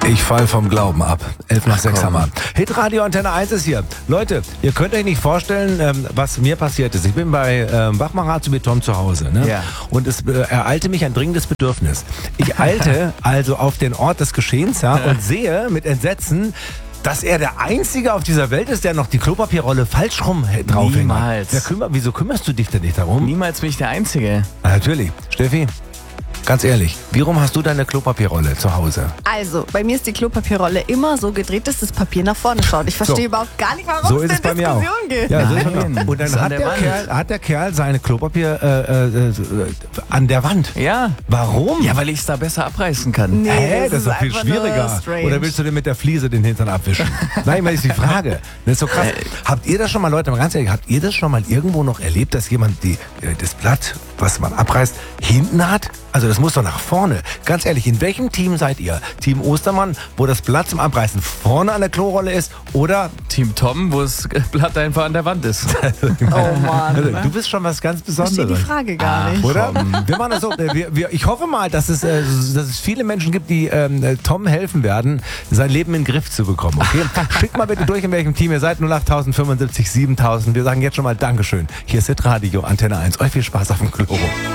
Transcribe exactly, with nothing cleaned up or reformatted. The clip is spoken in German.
Ich fall vom Glauben ab. Elf nach sechs haben wir. Hitradio Antenne eins ist hier. Leute, ihr könnt euch nicht vorstellen, ähm, was mir passiert ist. Ich bin bei ähm, Wachmacher zu Tom zu Hause. Ne? Ja. Und es äh, ereilte mich ein dringendes Bedürfnis. Ich eilte also auf den Ort des Geschehens, ja, und sehe mit Entsetzen, dass er der Einzige auf dieser Welt ist, der noch die Klopapierrolle falsch rum draufhängt. Niemals. Ja, kümmer, wieso kümmerst du dich denn nicht darum? Niemals bin ich der Einzige. Na, natürlich. Steffi, ganz ehrlich, wie rum hast du deine Klopapierrolle zu Hause? Also, bei mir ist die Klopapierrolle immer so gedreht, dass das Papier nach vorne schaut. Ich verstehe So. überhaupt gar nicht, warum So es ist es in bei mir auch. Diskussion geht. Ja, so ist es bei Nein, mir. Und dann ist an hat der der, Wand. Kerl, hat der Kerl seine Klopapier äh, äh, äh, an der Wand. Ja. Warum? Ja, weil ich es da besser abreißen kann. Nee, Hä, das das ist doch ist viel einfach nur schwieriger. strange. Oder willst du dir mit der Fliese den Hintern abwischen? Nein, mal ist die Frage. Das ist so krass. Habt ihr das schon mal, Leute, mal ganz ehrlich, habt ihr das schon mal irgendwo noch erlebt, dass jemand die, äh, das Blatt, was man abreißt, hinten hat? Also das muss doch nach vorne. Ganz ehrlich, in welchem Team seid ihr? Team Ostermann, wo das Blatt zum Abreißen vorne an der Klorolle ist, oder Team Tom, wo das Blatt einfach an der Wand ist. Oh Mann. du bist schon was ganz Ich verstehe die Besonderes. Frage gar Ah, nicht. Oder? Wir machen das so. Wir, wir, ich hoffe mal, dass es, äh, dass es viele Menschen gibt, die ähm, Tom helfen werden, sein Leben in den Griff zu bekommen. Okay? Schickt mal bitte durch, in welchem Team ihr seid. null acht fünfundsiebzig siebentausend. Wir sagen jetzt schon mal Dankeschön. Hier ist Hitradio Antenne eins. Euch viel Spaß auf dem Klo.